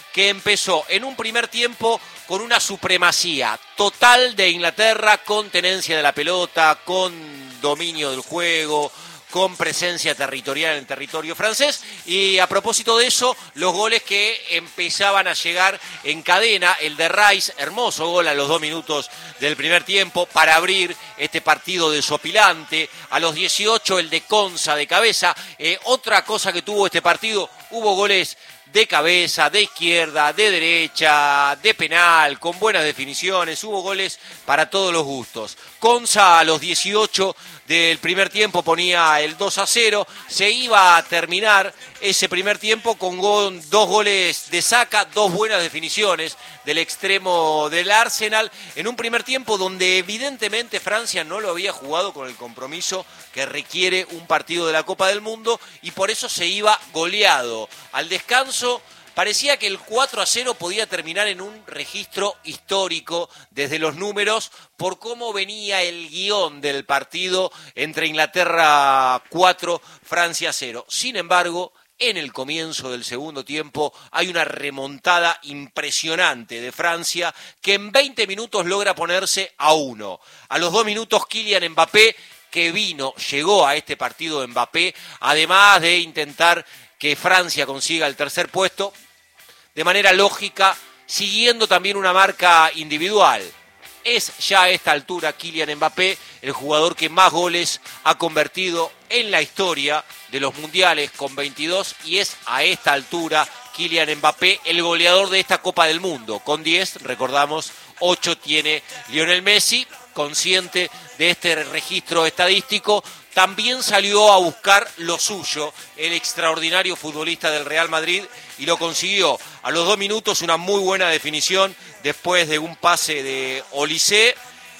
que empezó en un primer tiempo con una supremacía total de Inglaterra, con tenencia de la pelota, con dominio del juego, con presencia territorial en el territorio francés, y a propósito de eso, los goles que empezaban a llegar en cadena, el de Rice, hermoso gol a los 2 minutos del primer tiempo para abrir este partido desopilante, a los 18 el de Konsa de cabeza. Otra cosa que tuvo este partido, hubo goles de cabeza, de izquierda, de derecha, de penal, con buenas definiciones, hubo goles para todos los gustos. Konsa a los 18 del primer tiempo ponía el 2-0, se iba a terminar ese primer tiempo con 2 goles de Saka, 2 buenas definiciones del extremo del Arsenal, en un primer tiempo donde evidentemente Francia no lo había jugado con el compromiso que requiere un partido de la Copa del Mundo y por eso se iba goleado. Al descanso parecía que el 4-0 podía terminar en un registro histórico desde los números por cómo venía el guión del partido entre Inglaterra 4, Francia 0. Sin embargo, en el comienzo del segundo tiempo hay una remontada impresionante de Francia que en 20 minutos logra ponerse a 1. A los 2 minutos Kylian Mbappé, que llegó a este partido Mbappé, además de intentar que Francia consiga el tercer puesto, de manera lógica, siguiendo también una marca individual. Es ya a esta altura Kylian Mbappé el jugador que más goles ha convertido en la historia de los mundiales con 22 y es a esta altura Kylian Mbappé el goleador de esta Copa del Mundo. Con 10, recordamos, 8 tiene Lionel Messi, consciente de este registro estadístico. También salió a buscar lo suyo el extraordinario futbolista del Real Madrid y lo consiguió. A los 2 minutos una muy buena definición después de un pase de Olise.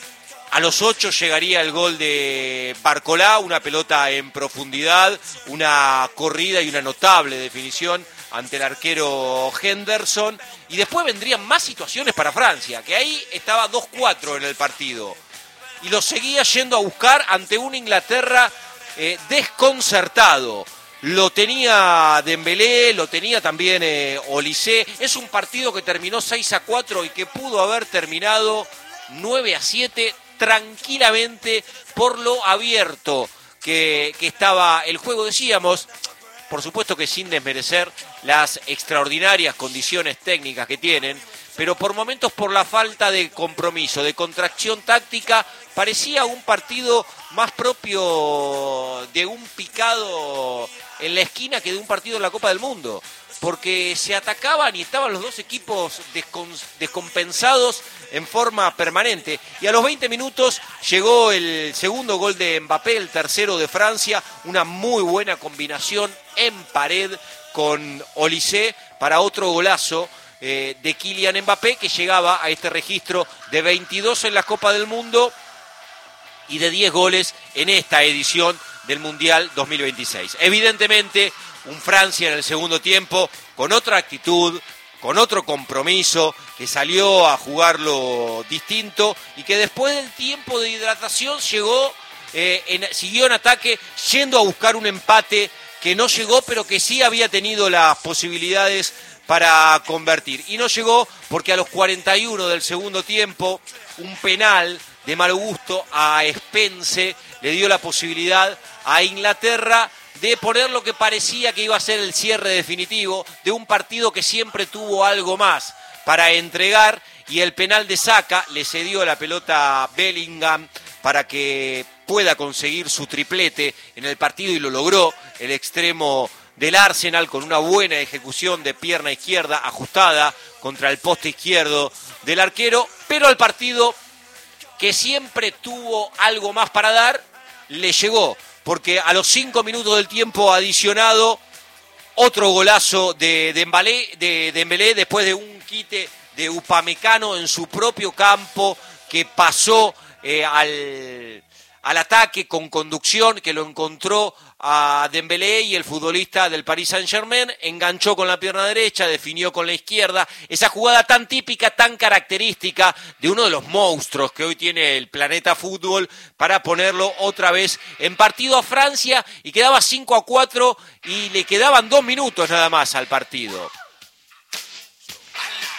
A los 8 llegaría el gol de Barcolá, una pelota en profundidad, una corrida y una notable definición ante el arquero Henderson. Y después vendrían más situaciones para Francia, que ahí estaba 2-4 en el partido. Y lo seguía yendo a buscar ante una Inglaterra desconcertado. Lo tenía Dembélé, lo tenía también Olise. Es un partido que terminó 6-4 y que pudo haber terminado 9-7 tranquilamente por lo abierto que estaba el juego. Decíamos, por supuesto que sin desmerecer las extraordinarias condiciones técnicas que tienen, pero por momentos por la falta de compromiso, de contracción táctica, parecía un partido más propio de un picado en la esquina que de un partido en la Copa del Mundo, porque se atacaban y estaban los dos equipos descompensados en forma permanente. Y a los 20 minutos llegó el segundo gol de Mbappé, el tercero de Francia, una muy buena combinación en pared con Olise para otro golazo de Kylian Mbappé, que llegaba a este registro de 22 en la Copa del Mundo y de 10 goles en esta edición del Mundial 2026. Evidentemente, un Francia en el segundo tiempo con otra actitud, con otro compromiso, que salió a jugarlo distinto y que después del tiempo de hidratación siguió en ataque, yendo a buscar un empate que no llegó, pero que sí había tenido las posibilidades para convertir. Y no llegó porque a los 41 del segundo tiempo, un penal de mal gusto a Spence le dio la posibilidad a Inglaterra de poner lo que parecía que iba a ser el cierre definitivo de un partido que siempre tuvo algo más para entregar, y el penal de Saka le cedió la pelota a Bellingham para que pueda conseguir su triplete en el partido, y lo logró el extremo del Arsenal con una buena ejecución de pierna izquierda ajustada contra el poste izquierdo del arquero, pero al partido, que siempre tuvo algo más para dar, le llegó, porque a los 5 minutos del tiempo adicionado, otro golazo de Dembélé después de un quite de Upamecano en su propio campo, que pasó al ataque con conducción, que lo encontró a Dembélé, y el futbolista del Paris Saint-Germain enganchó con la pierna derecha, definió con la izquierda, esa jugada tan típica, tan característica de uno de los monstruos que hoy tiene el planeta fútbol, para ponerlo otra vez en partido a Francia, y quedaba 5-4 y le quedaban 2 minutos nada más al partido.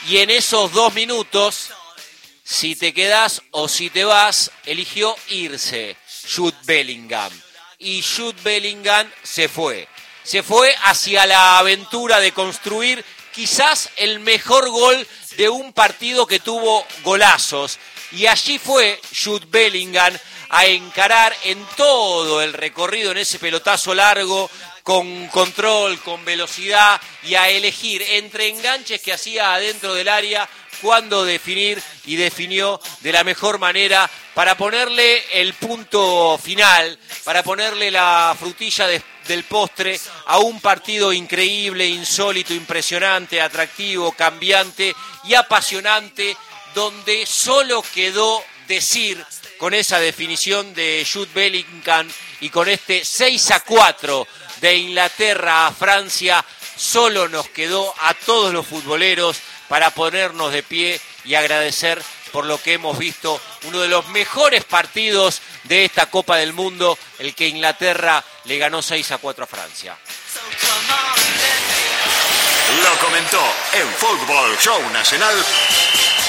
Y en esos 2 minutos, si te quedás o si te vas, eligió irse Jude Bellingham. Y Jude Bellingham se fue. Se fue hacia la aventura de construir quizás el mejor gol de un partido que tuvo golazos. Y allí fue Jude Bellingham a encarar en todo el recorrido, en ese pelotazo largo, con control, con velocidad, y a elegir entre enganches que hacía adentro del área cuándo definir, y definió de la mejor manera para ponerle el punto final, para ponerle la frutilla del postre a un partido increíble, insólito, impresionante, atractivo, cambiante y apasionante, donde solo quedó decir, con esa definición de Jude Bellingham y con este 6-4 de Inglaterra a Francia, solo nos quedó a todos los futboleros para ponernos de pie y agradecer por lo que hemos visto, uno de los mejores partidos de esta Copa del Mundo, el que Inglaterra le ganó 6-4 a Francia. Lo comentó en Fútbol Show Nacional